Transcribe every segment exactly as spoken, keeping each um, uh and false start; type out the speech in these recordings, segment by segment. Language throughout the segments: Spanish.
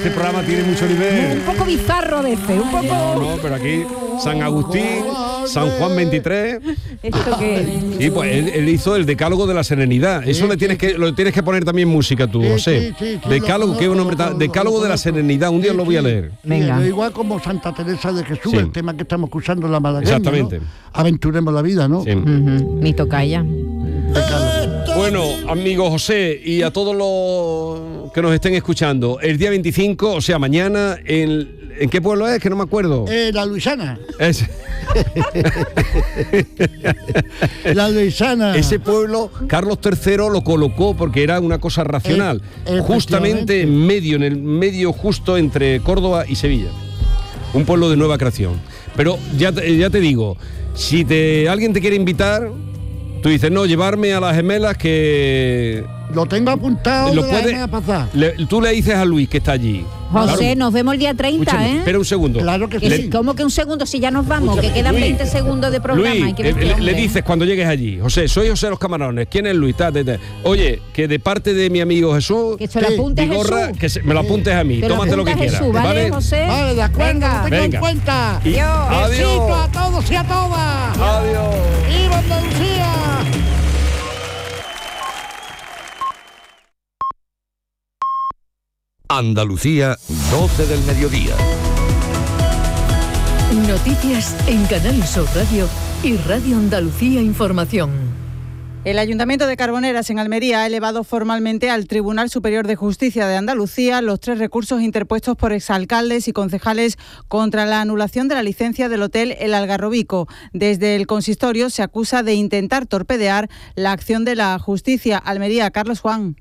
este programa tiene mucho nivel. Un poco bizarro de este, un poco... No, no, pero aquí San Agustín, San Juan veintitrés. ¿Esto qué es? Sí, pues él, él hizo el Decálogo de la Serenidad. Eso le tienes que, lo tienes que poner también música tú, Sí, José. sí, sí, sí, Decálogo, lo que es un nombre conozco, tan- lo Decálogo de la conozco. Serenidad. Un día lo voy a leer. Venga. Sí, igual como Santa Teresa de Jesús, Sí. el tema que estamos escuchando en la malagueña, Exactamente. ¿no? Aventuremos la vida, ¿no? Sí. Ujú, mi tocaya. Bueno, amigo José, y a todos los que nos estén escuchando, el día veinticinco, o sea, mañana, en, ¿en qué pueblo es? Que no me acuerdo. Eh, la Luisana. Es- La Luisana. Ese pueblo, Carlos tercero lo colocó porque era una cosa racional, Eh, justamente efectivamente. en medio, en el medio justo entre Córdoba y Sevilla. Un pueblo de nueva creación. Pero ya, te- ya te digo, si te, alguien te quiere invitar, tú dices, no, llevarme a las gemelas que... Lo tengo apuntado Lo de la puede- semana pasada. le- tú le dices a Luis que está allí. José, Claro. nos vemos el día treinta, Escúchame, ¿eh? espera un segundo. Claro que Que sí. si- ¿Cómo que un segundo si ya nos vamos? Escúchame, que quedan Luis, veinte segundos de programa. Luis, hay que eh, ver, le, hombre. le dices cuando llegues allí, José, soy José Los Camarones, ¿quién es Luis? Ta, ta, ta. Oye, que de parte de mi amigo Jesús, Que se lo Sí, apunte a Vigorra, Jesús. que se- me lo apuntes a mí, Te lo tómate lo que apunta quieras. Jesús, ¿vale, José? Vale, de acuerdo, Venga. lo tengo Venga. en cuenta. Y- Adiós. Besito a Adiós. todos y a todas. Adiós. ¡Viva Andalucía! Andalucía, doce del mediodía. Noticias en Canal Sur Radio y Radio Andalucía Información. El Ayuntamiento de Carboneras en Almería ha elevado formalmente al Tribunal Superior de Justicia de Andalucía los tres recursos interpuestos por exalcaldes y concejales contra la anulación de la licencia del hotel El Algarrobico. Desde el consistorio se acusa de intentar torpedear la acción de la justicia. Almería, Carlos Juan.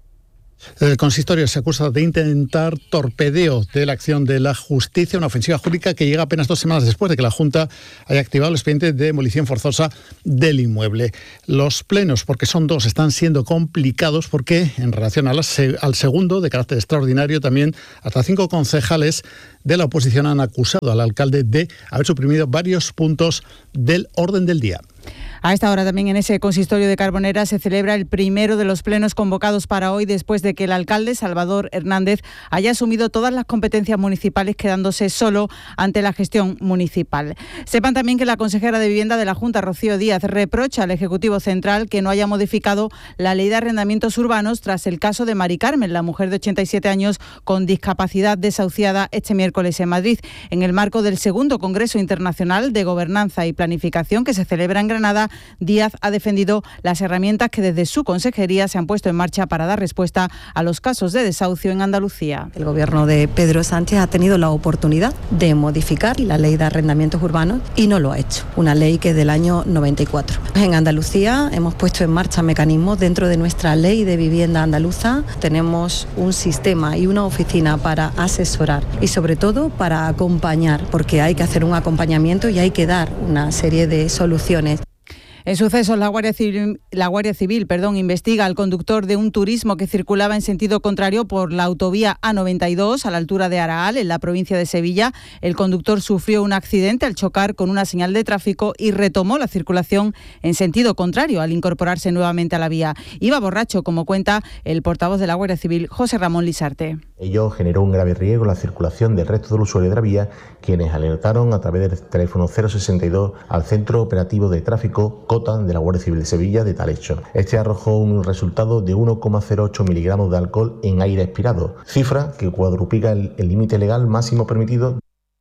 El consistorio se acusa de intentar torpedeo de la acción de la justicia, una ofensiva jurídica que llega apenas dos semanas después de que la Junta haya activado el expediente de demolición forzosa del inmueble. Los plenos, porque son dos, están siendo complicados porque en relación a la se- al segundo, de carácter extraordinario, también hasta cinco concejales de la oposición han acusado al alcalde de haber suprimido varios puntos del orden del día. A esta hora también en ese consistorio de Carboneras se celebra el primero de los plenos convocados para hoy después de que el alcalde Salvador Hernández haya asumido todas las competencias municipales quedándose solo ante la gestión municipal. Sepan también que la consejera de Vivienda de la Junta, Rocío Díaz, reprocha al Ejecutivo Central que no haya modificado la ley de arrendamientos urbanos tras el caso de Mari Carmen, la mujer de ochenta y siete años con discapacidad desahuciada este miércoles en Madrid. En el marco del segundo Congreso Internacional de Gobernanza y Planificación que se celebra en Granada, Díaz ha defendido las herramientas que desde su consejería se han puesto en marcha para dar respuesta a los casos de desahucio en Andalucía. El gobierno de Pedro Sánchez ha tenido la oportunidad de modificar la ley de arrendamientos urbanos y no lo ha hecho, una ley que es del año noventa y cuatro. En Andalucía hemos puesto en marcha mecanismos dentro de nuestra ley de vivienda andaluza. Tenemos un sistema y una oficina para asesorar y sobre todo para acompañar, porque hay que hacer un acompañamiento y hay que dar una serie de soluciones. En sucesos, la Guardia Civil, la Guardia Civil perdón, investiga al conductor de un turismo que circulaba en sentido contrario por la autovía A noventa y dos a la altura de Araal, en la provincia de Sevilla. El conductor sufrió un accidente al chocar con una señal de tráfico y retomó la circulación en sentido contrario al incorporarse nuevamente a la vía. Iba borracho, como cuenta el portavoz de la Guardia Civil, José Ramón Lisarte. Ello generó un grave riesgo en la circulación del resto de los usuarios de la vía, quienes alertaron a través del teléfono cero sesenta y dos al Centro Operativo de Tráfico COTA de la Guardia Civil de Sevilla de tal hecho. Este arrojó un resultado de uno coma cero ocho miligramos de alcohol en aire expirado, cifra que cuadruplica el límite legal máximo permitido.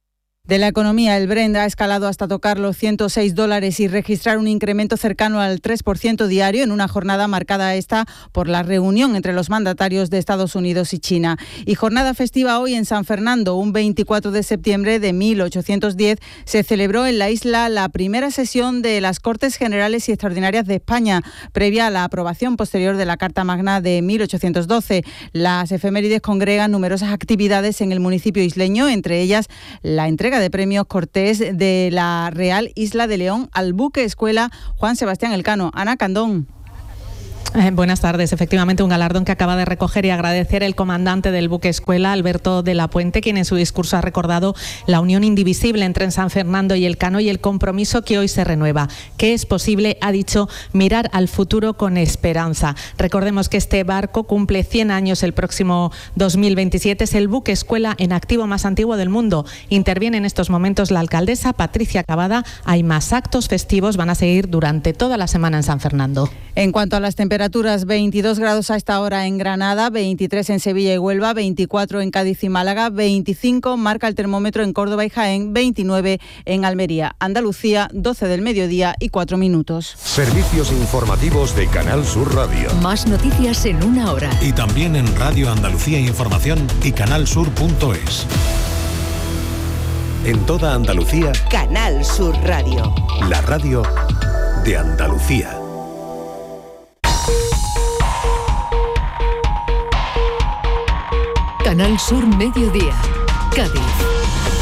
De la economía, el Brent ha escalado hasta tocar los ciento seis dólares y registrar un incremento cercano al tres por ciento diario en una jornada marcada esta por la reunión entre los mandatarios de Estados Unidos y China. Y jornada festiva hoy en San Fernando. Un veinticuatro de septiembre de mil ochocientos diez se celebró en la isla la primera sesión de las Cortes Generales y Extraordinarias de España, previa a la aprobación posterior de la Carta Magna de mil ochocientos doce. Las efemérides congregan numerosas actividades en el municipio isleño, entre ellas la entrega de premios Cortés de la Real Isla de León al buque escuela Juan Sebastián Elcano. Ana Candón. Eh, buenas tardes. Efectivamente, un galardón que acaba de recoger y agradecer el comandante del buque escuela, Alberto de la Puente, quien en su discurso ha recordado la unión indivisible entre San Fernando y Elcano y el compromiso que hoy se renueva. Que es posible, ha dicho, mirar al futuro con esperanza. Recordemos que este barco cumple cien años el próximo dos mil veintisiete. Es el buque escuela en activo más antiguo del mundo. Interviene en estos momentos la alcaldesa Patricia Cavada. Hay más actos festivos, van a seguir durante toda la semana en San Fernando. En cuanto a las temperaturas, veintidós grados a esta hora en Granada, veintitrés en Sevilla y Huelva, veinticuatro en Cádiz y Málaga, veinticinco marca el termómetro en Córdoba y Jaén, veintinueve en Almería. Andalucía, doce del mediodía y cuatro minutos. Servicios informativos de Canal Sur Radio. Más noticias en una hora. Y también en Radio Andalucía Información y canalsur punto es. En toda Andalucía, Canal Sur Radio. La radio de Andalucía. Canal Sur Mediodía, Cádiz.